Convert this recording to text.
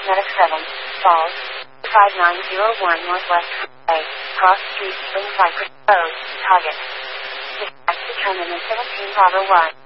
Medic 7, Falls, 5901 Northwest Way, Cross Street, Spring Cypress Road, Target. Dispatch determined in 17 Bravo 1.